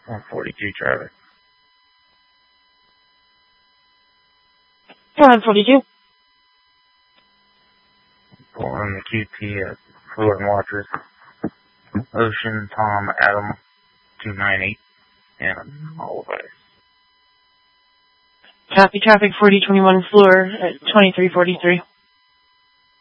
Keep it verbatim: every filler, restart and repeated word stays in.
one forty-two traffic. one forty-two. Pulling the Q T at Fluid and Watchers. Ocean, Tom, Adam, two ninety, and all of us. Copy traffic forty twenty-one Fluor at twenty-three forty-three.